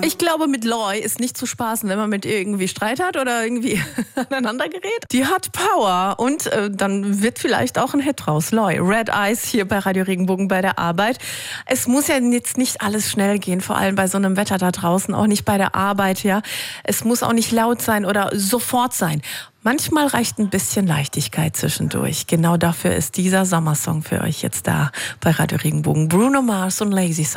Ich glaube, mit Loy ist nicht zu spaßen, wenn man mit ihr irgendwie Streit hat oder irgendwie aneinander gerät. Die hat Power und dann wird vielleicht auch ein Hit draus. Loy, Red Eyes hier bei Radio Regenbogen bei der Arbeit. Es muss ja jetzt nicht alles schnell gehen, vor allem bei so einem Wetter da draußen, auch nicht bei der Arbeit, ja. Es muss auch nicht laut sein oder sofort sein. Manchmal reicht ein bisschen Leichtigkeit zwischendurch. Genau dafür ist dieser Sommersong für euch jetzt da bei Radio Regenbogen. Bruno Mars und Lazy Song.